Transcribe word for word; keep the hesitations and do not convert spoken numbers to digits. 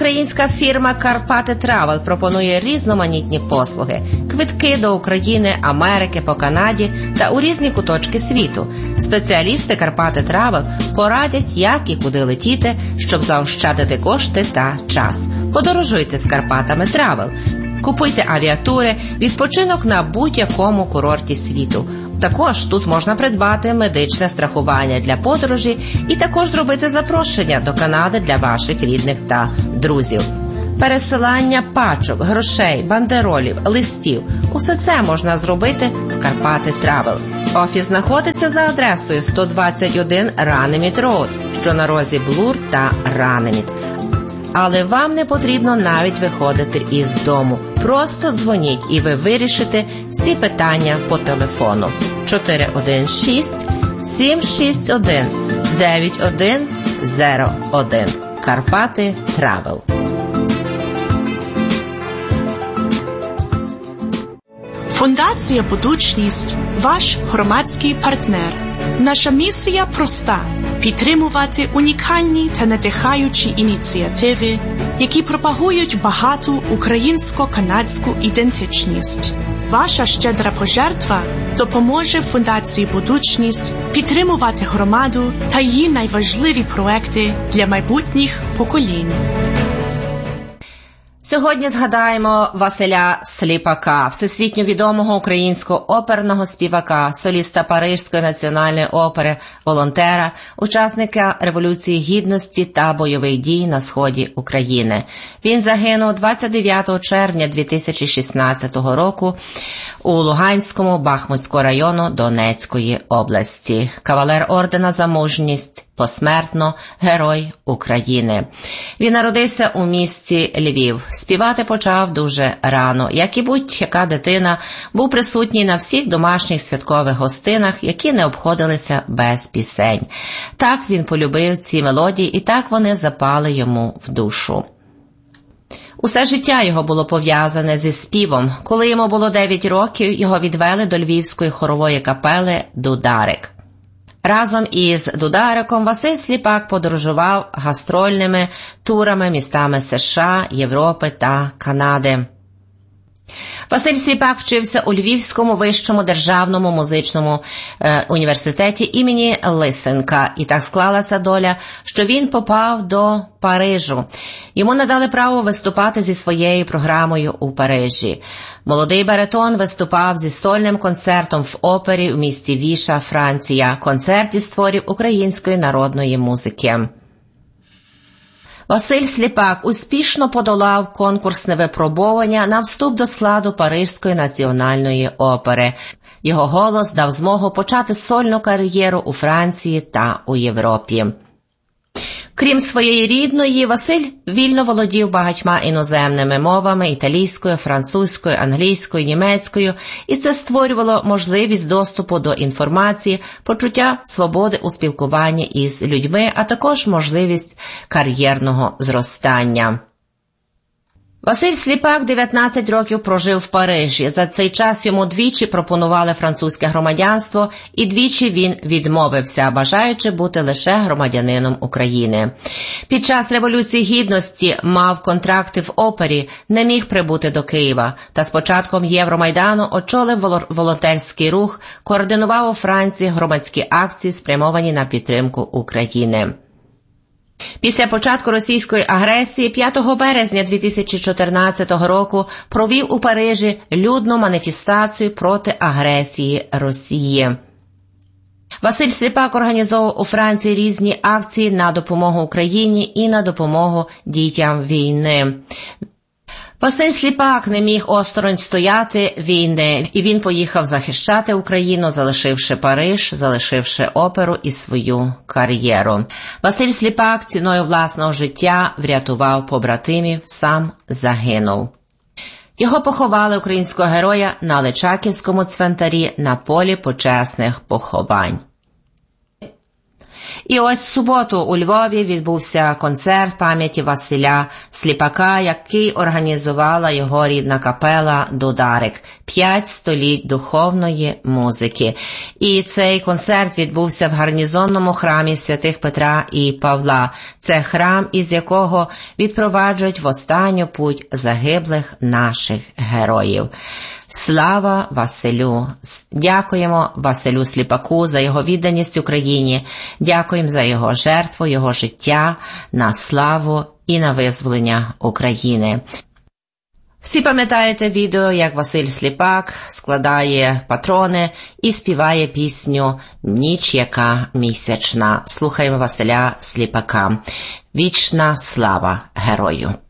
українська фірма «Карпати Травел» пропонує різноманітні послуги, квитки до України, Америки, по Канаді та у різні куточки світу. Спеціалісти «Карпати Травел» порадять, як і куди летіти, щоб заощадити кошти та час. Подорожуйте з «Карпатами Травел». Купуйте авіатури, відпочинок на будь-якому курорті світу. Також тут можна придбати медичне страхування для подорожі і також зробити запрошення до Канади для ваших рідних та друзів. Пересилання пачок, грошей, бандеролів, листів – усе це можна зробити в «Карпати Травел». Офіс знаходиться за адресою сто двадцять один Ранеміт Роуд, що на розі Блур та Ранеміт. Але вам не потрібно навіть виходити із дому. Просто дзвоніть і ви вирішите всі питання по телефону. чотири один шість сім шість один дев'ять один нуль один. Карпати Травел. Фундація «Будучність» – ваш громадський партнер. Наша місія проста – підтримувати унікальні та надихаючі ініціативи, які пропагують багату українсько-канадську ідентичність. Ваша щедра пожертва допоможе Фундації «Будучність» підтримувати громаду та її найважливі проекти для майбутніх поколінь. Сьогодні згадаємо Василя Сліпака, всесвітньо відомого українського оперного співака, соліста Паризької національної опери, волонтера, учасника Революції Гідності та бойових дій на сході України. Він загинув двадцять дев'ятого червня дві тисячі шістнадцятого року у Луганському Бахмутського району Донецької області. Кавалер ордена за мужність, посмертно Герой України. Він народився у місті Львів. Співати почав дуже рано. Як і будь-яка дитина, був присутній на всіх домашніх святкових гостинах, які не обходилися без пісень. Так він полюбив ці мелодії, і так вони запали йому в душу. Усе життя його було пов'язане зі співом. Коли йому було дев'ять років, його відвели до Львівської хорової капели «Дударик». Разом із Дудариком Василь Сліпак подорожував гастрольними турами містами США, Європи та Канади. Василь Сліпак вчився у Львівському вищому державному музичному е, університеті імені Лисенка. І так склалася доля, що він попав до Парижу. Йому надали право виступати зі своєю програмою у Парижі. Молодий баритон виступав зі сольним концертом в опері в місті Віша, Франція, концерті творів української народної музики. Василь Сліпак успішно подолав конкурсне випробування на вступ до складу Паризької національної опери. Його голос дав змогу почати сольну кар'єру у Франції та у Європі. Крім своєї рідної, Василь вільно володів багатьма іноземними мовами – італійською, французькою, англійською, німецькою, і це створювало можливість доступу до інформації, почуття свободи у спілкуванні із людьми, а також можливість кар'єрного зростання. Василь Сліпак дев'ятнадцять років прожив в Парижі. За цей час йому двічі пропонували французьке громадянство, і двічі він відмовився, бажаючи бути лише громадянином України. Під час Революції Гідності мав контракти в опері, не міг прибути до Києва, та з початком Євромайдану очолив волонтерський рух, координував у Франції громадські акції, спрямовані на підтримку України. Після початку російської агресії п'ятого березня дві тисячі чотирнадцятого року провів у Парижі людну маніфестацію проти агресії Росії. Василь Сліпак організовував у Франції різні акції на допомогу Україні і на допомогу дітям війни. Василь Сліпак не міг осторонь стояти війни, і він поїхав захищати Україну, залишивши Париж, залишивши оперу і свою кар'єру. Василь Сліпак ціною власного життя врятував побратимів, сам загинув. Його поховали українського героя на Личаківському цвинтарі на полі почесних поховань. І ось в суботу у Львові відбувся концерт пам'яті Василя Сліпака, який організувала його рідна капела «Дударик». П'ять століть духовної музики. І цей концерт відбувся в гарнізонному храмі святих Петра і Павла. Це храм, із якого відпроваджують в останню путь загиблих наших героїв. Слава Василю! Дякуємо Василю Сліпаку за його відданість Україні. Дякуємо за його жертву, його життя на славу і на визволення України. Всі пам'ятаєте відео, як Василь Сліпак складає патрони і співає пісню «Ніч, яка місячна». Слухаємо Василя Сліпака. Вічна слава герою!